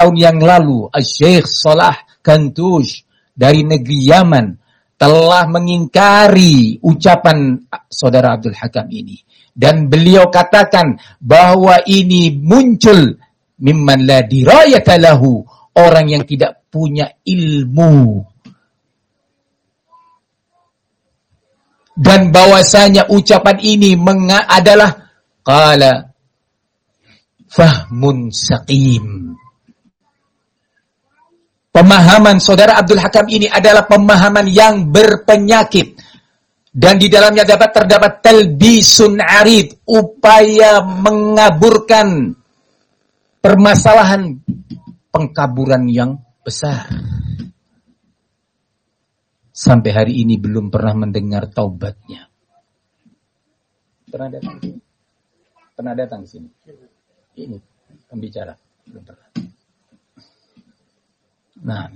tahun yang lalu, Syekh Salah Kantush dari negeri Yaman telah mengingkari ucapan saudara Abdul Hakam ini. Dan beliau katakan bahwa ini muncul mimman la dirayata lahu, orang yang tidak punya ilmu. Dan bahwasanya ucapan ini adalah qala fahmun saqim. Pemahaman saudara Abdul Hakam ini adalah pemahaman yang berpenyakit. Dan di dalamnya terdapat talbisun arid, upaya mengaburkan permasalahan, pengkaburan yang besar. Sampai hari ini belum pernah mendengar taubatnya. Pernah datang ke sini? Ini pembicara, belum pernah. Nah,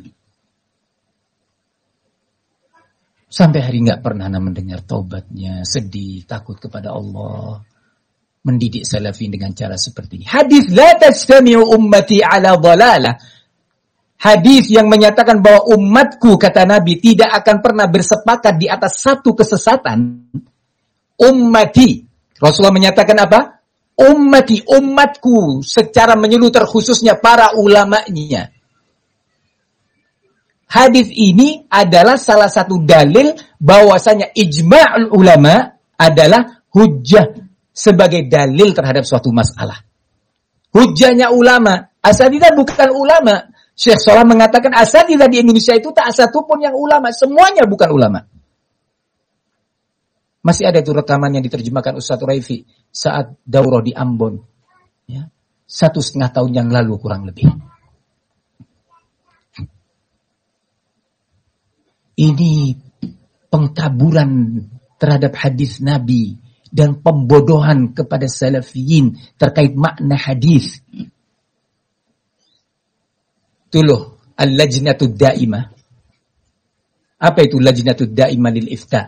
sampai hari nggak pernah mendengar taubatnya, sedih, takut kepada Allah, mendidik salafin dengan cara seperti ini. Hadis la tajtami'u ummati ala dhalalah. Hadis yang menyatakan bahwa umatku, kata Nabi, tidak akan pernah bersepakat di atas satu kesesatan. Ummati, Rasulullah menyatakan apa? Ummati, umatku, secara menyeluruh terkhususnya para ulamanya. Hadis ini adalah salah satu dalil bahwasanya ijma'ul ulama adalah hujjah sebagai dalil terhadap suatu masalah. Hujjahnya ulama, asatidzah bukan ulama. Syekh Salah mengatakan asatidzah di Indonesia itu tak satu pun yang ulama, semuanya bukan ulama. Masih ada itu rekaman yang diterjemahkan Ustaz Raifi saat daurah di Ambon. Ya, 1,5 tahun yang lalu kurang lebih. Ini pengkaburan terhadap hadis Nabi dan pembodohan kepada salafiyin terkait makna hadis. Itu loh, al-lajnatud da'imah. Apa itu lajnatud da'imah lil ifta?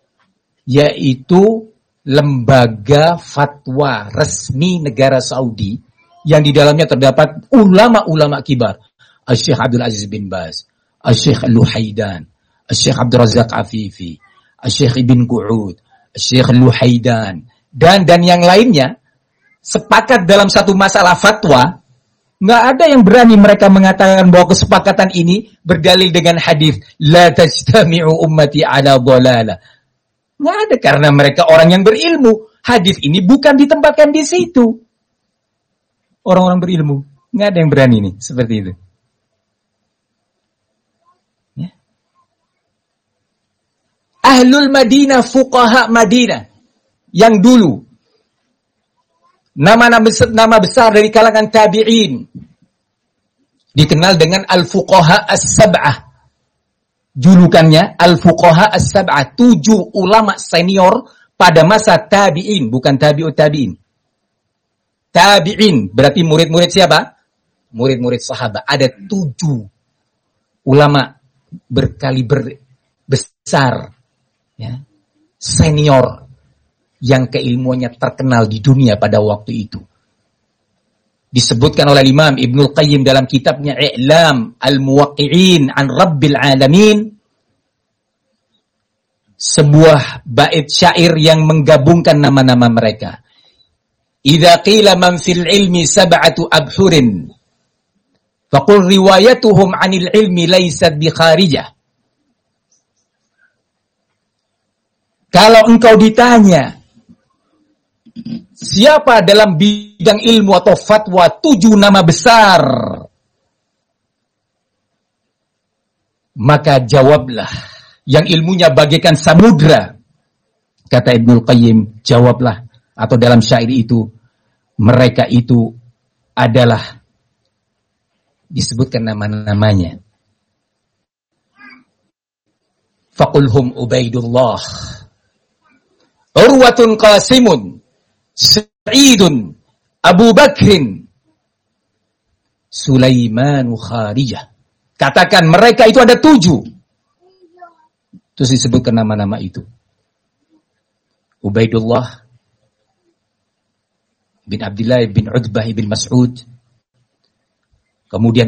Yaitu lembaga fatwa resmi negara Saudi yang di dalamnya terdapat ulama-ulama kibar. Syekh Abdul Aziz bin Baz, Syekh Luhaidan, Syekh Abdul Razak Afifi, Syekh Ibn Qu'ud, Syekh Luhaidan, dan yang lainnya sepakat dalam satu masalah fatwa. Nggak ada yang berani mereka mengatakan bahwa kesepakatan ini berdalil dengan hadis la tajtami'u ummati ala dhalalah. Nggak ada, karena mereka orang yang berilmu. Hadis ini bukan ditempatkan di situ. Orang-orang berilmu. Nggak ada yang berani nih seperti itu. Ahlul Madinah, fuqaha Madinah yang dulu, nama besar dari kalangan tabi'in, dikenal dengan al-fuqaha as-sab'ah. Julukannya al-fuqaha as-sab'ah, 7 ulama senior pada masa tabi'in, bukan tabi'ut tabi'in. Tabi'in berarti murid-murid siapa? Murid-murid sahabat. Ada 7 ulama berkaliber besar, ya, senior yang keilmuannya terkenal di dunia pada waktu itu. Disebutkan oleh Imam Ibnul Qayyim dalam kitabnya I'lam al-Muwaqqi'in an Rabbil Alamin, sebuah bait syair yang menggabungkan nama-nama mereka. Idza qila man fil ilmi sab'atu abhurin faqul riwayatuhum 'anil ilmi laysat bi kharijah. Kalau engkau ditanya siapa dalam bidang ilmu atau fatwa 7 nama besar, maka jawablah yang ilmunya bagaikan samudra. Kata Ibnul Qayyim, jawablah, atau dalam syair itu, mereka itu adalah, disebutkan nama-namanya. Faqulhum Ubaidullah, Urwatun Qasimun, Sa'idun, Abu Bakrin, Sulaimanu Kharijah. Katakan mereka itu ada 7. Terus disebutkan nama-nama itu. Ubaidullah bin Abdullah bin Utbah bin Mas'ud. Kemudian